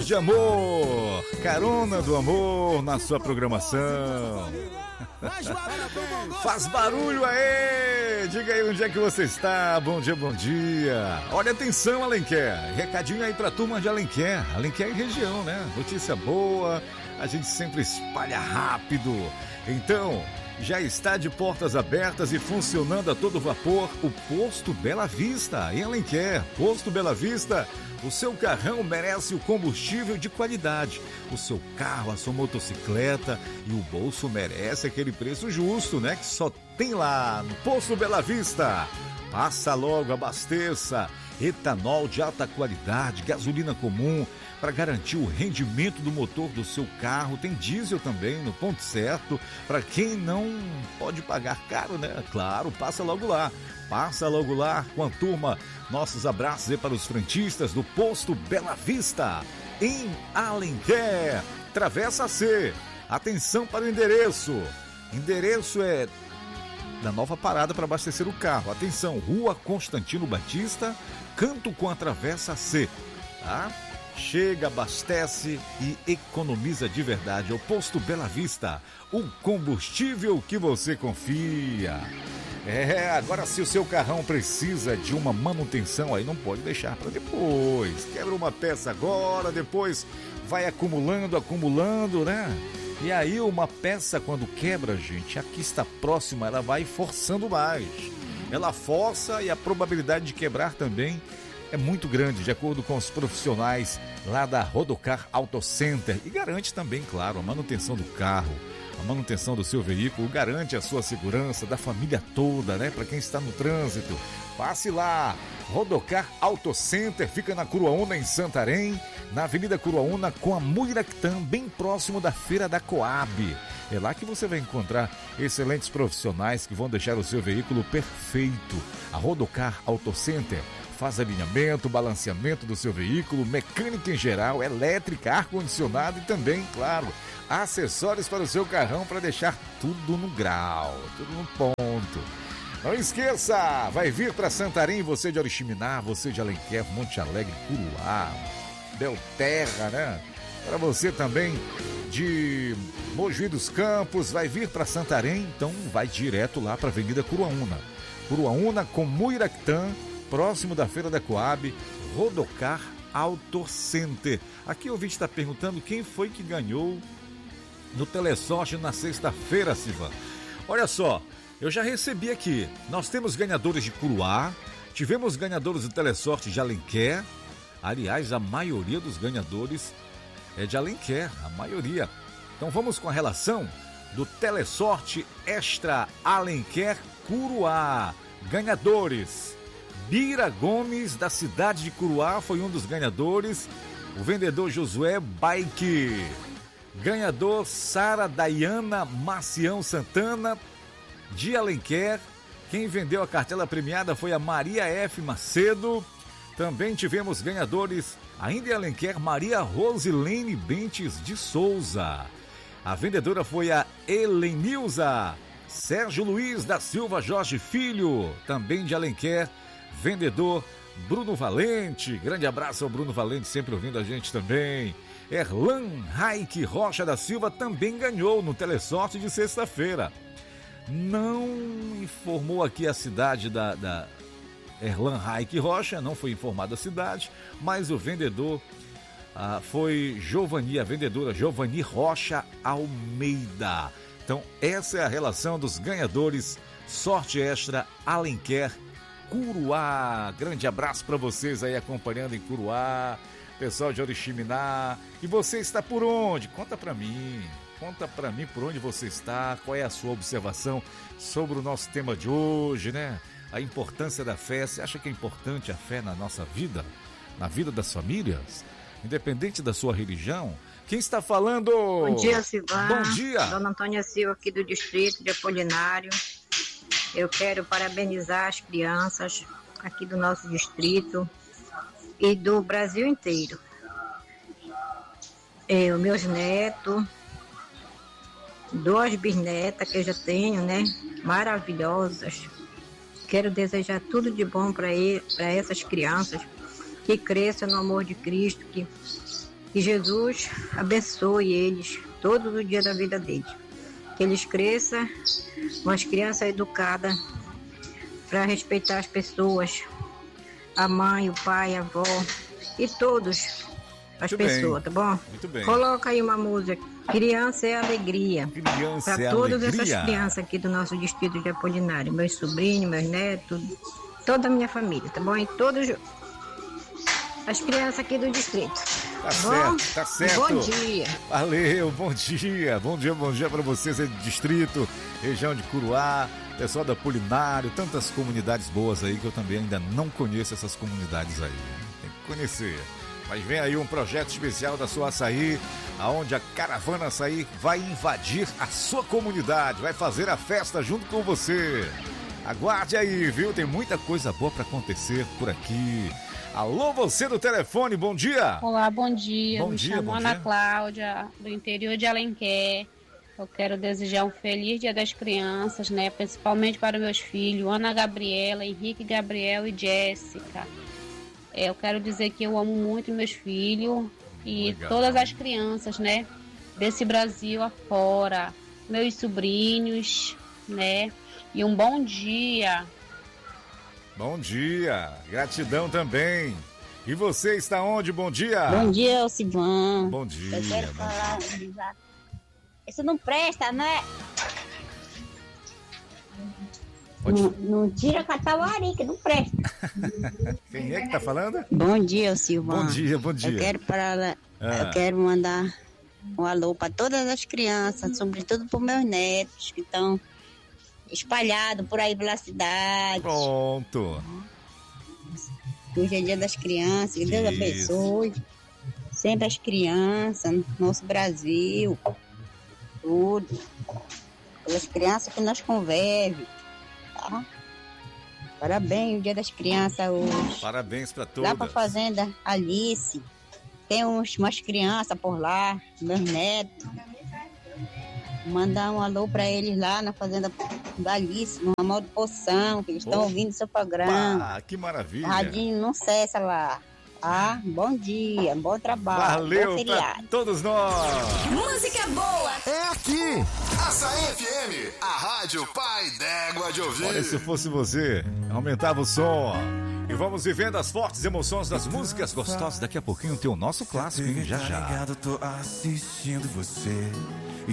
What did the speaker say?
de amor, carona do amor na sua programação. Faz barulho aí, diga aí onde é que você está. Bom dia, bom dia. Olha, atenção, Alenquer, recadinho aí pra turma de Alenquer e região, né? Notícia boa, a gente sempre espalha rápido. Então, já está de portas abertas e funcionando a todo vapor o Posto Bela Vista, em Alenquer. Posto Bela Vista, o seu carrão merece o combustível de qualidade. O seu carro, a sua motocicleta e o bolso merece aquele preço justo, né? Que só tem lá no Posto Bela Vista. Passa logo, abasteça. Etanol de alta qualidade, gasolina comum, para garantir o rendimento do motor do seu carro. Tem diesel também no ponto certo, para quem não pode pagar caro, né? Claro, passa logo lá com a turma. Nossos abraços aí para os frentistas do Posto Bela Vista, em Alenquer, Travessa C. Atenção para o endereço é da nova parada para abastecer o carro. Atenção, Rua Constantino Batista, canto com a Travessa C, tá? Chega, abastece e economiza de verdade. É o Posto Bela Vista, o combustível que você confia. Agora se o seu carrão precisa de uma manutenção, aí não pode deixar para depois. Quebra uma peça agora, depois vai acumulando, né? E aí uma peça quando quebra, gente, aqui está próxima, ela vai forçando mais. Ela força e a probabilidade de quebrar também é muito grande, de acordo com os profissionais lá da Rodocar Auto Center. E garante também, claro, a manutenção do carro, a manutenção do seu veículo, garante a sua segurança, da família toda, né? Para quem está no trânsito, passe lá. Rodocar Auto Center fica na Curuaúna, em Santarém, na Avenida Curuaúna com a Muiractã, bem próximo da Feira da Coab. É lá que você vai encontrar excelentes profissionais que vão deixar o seu veículo perfeito. A Rodocar Auto Center faz alinhamento, balanceamento do seu veículo, mecânica em geral, elétrica, ar-condicionado e também, claro, acessórios para o seu carrão para deixar tudo no grau, tudo no ponto. Não esqueça, vai vir para Santarém, você de Oriximiná, você de Alenquer, Monte Alegre, Curuá, Belterra, né? Para você também de Mogi dos Campos, vai vir para Santarém, então vai direto lá para a Avenida Curuaúna. Curuaúna com Muiractã, próximo da Feira da Coab, Rodocar Auto Center. Aqui o ouvinte está perguntando quem foi que ganhou no Telesorte na sexta-feira, Silva. Olha só, eu já recebi aqui. Nós temos ganhadores de Curuá, tivemos ganhadores do Telesorte de Alenquer. Aliás, a maioria dos ganhadores é de Alenquer, a maioria. Então vamos com a relação do Telesorte Extra Alenquer Curuá. Ganhadores: Bira Gomes, da cidade de Curuá, foi um dos ganhadores. O vendedor Josué Bike. Ganhador Sara Dayana Macião Santana, de Alenquer. Quem vendeu a cartela premiada foi a Maria F. Macedo. Também tivemos ganhadores, ainda em Alenquer, Maria Rosilene Bentes de Souza. A vendedora foi a Helenilza. Sérgio Luiz da Silva Jorge Filho, também de Alenquer. Vendedor Bruno Valente, grande abraço ao Bruno Valente, sempre ouvindo a gente também. Erlan Raik Rocha da Silva também ganhou no Telesorte de sexta-feira. Não informou aqui a cidade da Erlan Raik Rocha, não foi informada a cidade, mas o vendedor foi a vendedora Giovani Rocha Almeida. Então essa é a relação dos ganhadores Sorte Extra Alenquer Curuá. Grande abraço para vocês aí acompanhando em Curuá, pessoal de Oriximiná. E você está por onde? Conta para mim por onde você está, qual é a sua observação sobre o nosso tema de hoje, né? A importância da fé. Você acha que é importante a fé na nossa vida, na vida das famílias, independente da sua religião? Quem está falando? Bom dia, Silvão. Bom dia. Dona Antônia Silva, aqui do distrito de Apolinário. Eu quero parabenizar as crianças aqui do nosso distrito e do Brasil inteiro. Os meus netos, 2 bisnetas que eu já tenho, né? Maravilhosas. Quero desejar tudo de bom para essas crianças, que cresçam no amor de Cristo, que Que Jesus abençoe eles todos os dias da vida deles. Que eles cresçam umas crianças educadas para respeitar as pessoas, a mãe, o pai, a avó e todos as pessoas, tá bom? Muito bem. Coloca aí uma música, Criança é Alegria. Criança Para é todas alegria. essas crianças aqui do nosso distrito de Apolinário, meus sobrinhos, meus netos, toda a minha família, tá bom? E todas as crianças aqui do distrito. Tá bom? certo, tá certo. Bom dia. Valeu, bom dia. Bom dia para vocês aí do distrito, região de Curuá, pessoal da Apolinário, tantas comunidades boas aí que eu também ainda não conheço essas comunidades aí. Tem que conhecer. Mas vem aí um projeto especial da sua Açaí, aonde a Caravana Açaí vai invadir a sua comunidade, vai fazer a festa junto com você. Aguarde aí, viu? Tem muita coisa boa para acontecer por aqui. Alô, você do telefone, bom dia. Olá, bom dia. Bom Me dia, chamo bom Ana dia. Cláudia, do interior de Alenquer. Eu quero desejar um feliz Dia das Crianças, né? Principalmente para meus filhos, Ana Gabriela, Henrique Gabriel e Jéssica. Eu quero dizer que eu amo muito meus filhos e Legal. todas as crianças, né? Desse Brasil afora, meus sobrinhos, né? E um bom dia. Bom dia, gratidão também. E você está onde? Bom dia. Bom dia, Alcivan. Bom dia. Eu quero falar. Isso não presta, né? Não tira catauari, que não presta. Quem é que tá falando? Bom dia, Silvão. Bom dia, bom dia. Eu quero mandar um alô para todas as crianças, sobretudo para meus netos que estão espalhados por aí pela cidade. Pronto. Hoje é Dia das Crianças, que Deus Isso. abençoe. Sempre as crianças, no nosso Brasil, tudo. Pelas crianças que nós convivemos. Tá? Parabéns, o Dia das Crianças hoje. Parabéns para todas. Lá pra Fazenda Alice, tem umas crianças por lá, meus netos. Mandar um alô pra eles lá na Fazenda da Alice, no ramal de Poção, que eles estão ouvindo seu programa. Ah, que maravilha. Radinho não cessa lá. Ah, bom dia, bom trabalho, Valeu bom pra feriado. todos nós. Música boa É aqui. Açaí FM, a rádio pai d'égua de ouvir. Olha, se fosse você, aumentava o som. E vamos vivendo as fortes emoções das músicas gostosas. Daqui a pouquinho tem o nosso clássico, hein? Já já. Tô assistindo você.